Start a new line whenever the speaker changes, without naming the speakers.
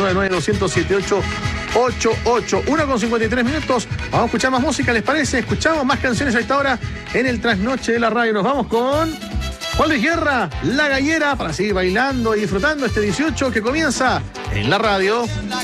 207-888. 1:53. Vamos a escuchar más música, ¿les parece? Escuchamos más canciones a esta hora en el trasnoche de la radio. Nos vamos con Juan Luis Guerra, La Gallera, para seguir bailando y disfrutando este 18 que comienza en la radio.